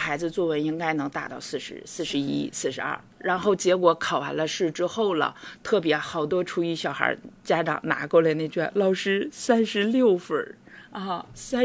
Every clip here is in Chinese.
孩子作文应该能达到40、41、42，然后结果考完了试之后了，特别好多初一小孩家长拿过来那卷，老师36分啊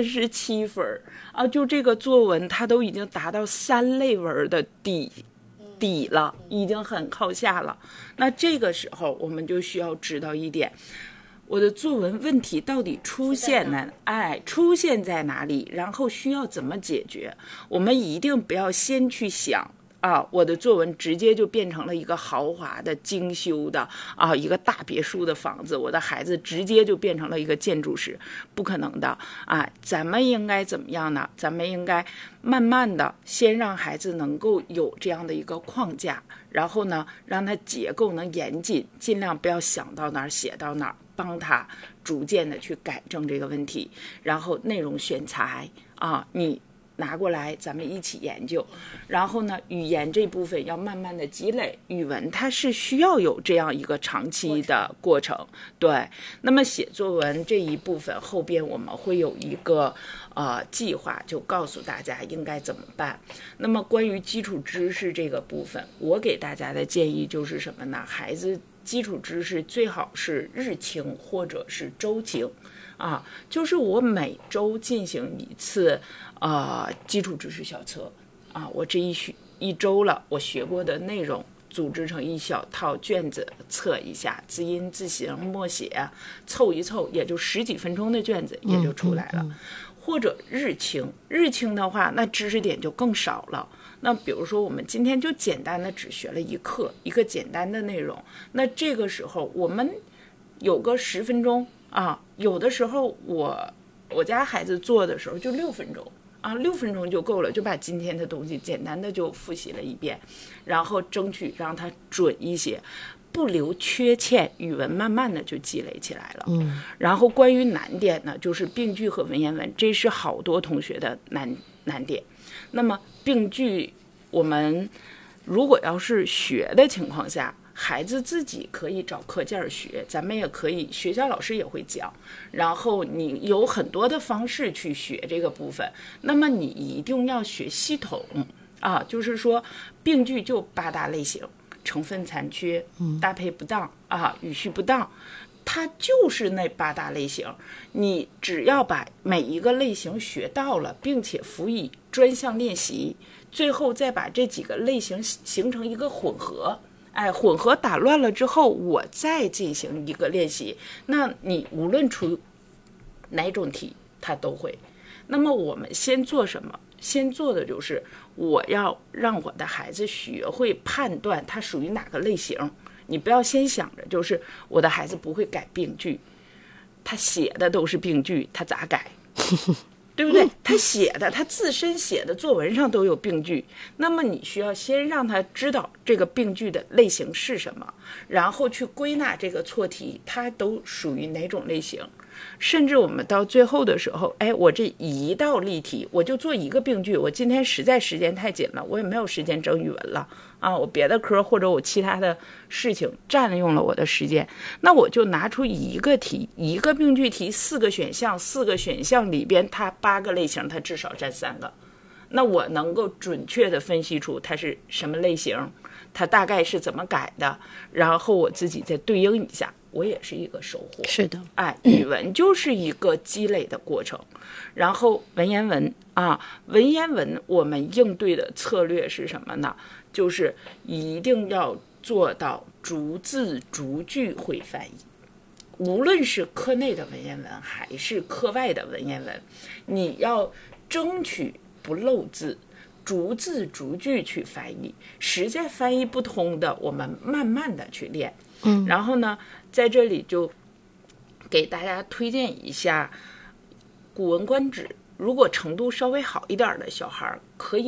，37分啊，就这个作文他都已经达到3类文的底了，已经很靠下了。那这个时候我们就需要知道一点，我的作文问题到底出现在哪里，然后需要怎么解决。我们一定不要先去想我的作文直接就变成了一个豪华的精修的一个大别墅的房子，我的孩子直接就变成了一个建筑师，不可能的咱们应该怎么样呢？咱们应该慢慢的先让孩子能够有这样的一个框架，然后呢让他结构能严谨，尽量不要想到哪儿写到哪儿，帮他逐渐的去改正这个问题。然后内容选材你拿过来咱们一起研究，然后呢语言这部分要慢慢的积累，语文它是需要有这样一个长期的过程。对，那么写作文这一部分后边我们会有一个计划，就告诉大家应该怎么办。那么关于基础知识这个部分，我给大家的建议就是什么呢？孩子基础知识最好是日清或者是周清就是我每周进行一次基础知识小册我这一周了，我学过的内容组织成一小套卷子，测一下字音字形默写，凑一凑也就10几分钟的卷子也就出来了。或者日清的话，那知识点就更少了。那比如说我们今天就简单的只学了一课，一个简单的内容，那这个时候我们有个10分钟有的时候我家孩子做的时候就6分钟6分钟就够了，就把今天的东西简单的就复习了一遍，然后争取让他准一些，不留缺欠，语文慢慢的就积累起来了。然后关于难点呢，就是病句和文言文，这是好多同学的难点。那么病句我们如果要是学的情况下，孩子自己可以找课件学，咱们也可以，学校老师也会讲，然后你有很多的方式去学这个部分。那么你一定要学系统就是说病句就8大类型，成分残缺，搭配不当语序不当，它就是那8大类型。你只要把每一个类型学到了，并且辅以专项练习，最后再把这几个类型形成一个混合，混合打乱了之后，我再进行一个练习，那你无论出哪种题它都会。那么我们先做什么？先做的就是我要让我的孩子学会判断它属于哪个类型。你不要先想着就是我的孩子不会改病句，他写的都是病句，他咋改对不对？他自身写的作文上都有病句，那么你需要先让他知道这个病句的类型是什么，然后去归纳这个错题它都属于哪种类型。甚至我们到最后的时候，我这一道例题我就做一个病句，我今天实在时间太紧了，我也没有时间整语文了我别的科或者我其他的事情占用了我的时间，那我就拿出一个题，一个病句题，4个选项，4个选项里边它8个类型，它至少占3个，那我能够准确的分析出它是什么类型，它大概是怎么改的，然后我自己再对应一下，我也是一个收获。 是的， 语文就是一个积累的过程。然后文言文文言文我们应对的策略是什么呢？就是一定要做到逐字逐句会翻译。无论是课内的文言文还是课外的文言文，你要争取不漏字，逐字逐句去翻译，实在翻译不通的我们慢慢的去练。然后呢在这里就给大家推荐一下《古文观止》，如果程度稍微好一点的小孩可以